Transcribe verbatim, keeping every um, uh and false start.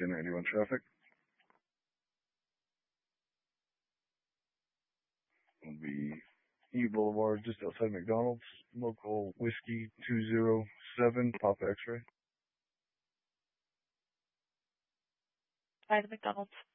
ten ninety-one traffic. It'll be E Boulevard, just outside McDonald's, local whiskey two zero seven, Papa X-ray. By the McDonald's.